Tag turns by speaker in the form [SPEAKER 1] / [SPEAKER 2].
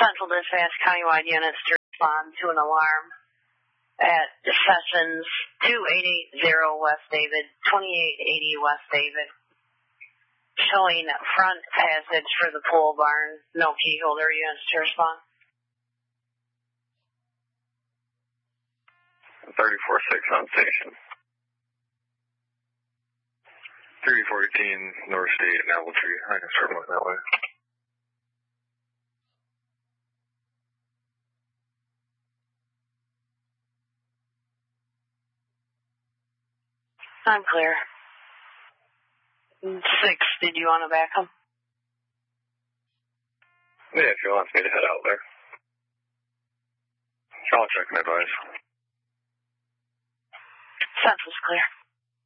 [SPEAKER 1] Central Dispatch countywide units to respond to an alarm at Sessions 2880 West David, 2880 West David, showing front passage for the pole barn. No key holder units to respond.
[SPEAKER 2] 34-6 on station. 3418 North State and Apple Tree. I can start moving that way.
[SPEAKER 1] I'm clear. 6, did you want to back him?
[SPEAKER 2] Yeah, if he wants me to head out there. I'll check and advise.
[SPEAKER 1] Central's clear.